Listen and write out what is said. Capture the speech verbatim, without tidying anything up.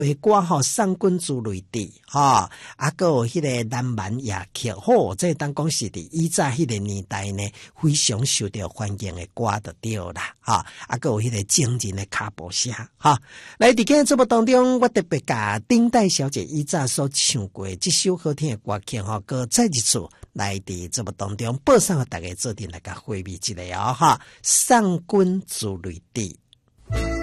诶歌吼，上君之类的哈，啊个有迄个南蛮夜曲，吼，这当讲是伫以早迄个年代呢，非常受到欢迎的歌就对啦，哈，啊个有迄个惊人的卡步声，哈。来伫今日节目当中，我特别甲丁代小姐以早所唱过这首好听的歌曲吼，个再一次来伫节目当中播送给大家做阵来甲回味一下哦，哈，上君之类的。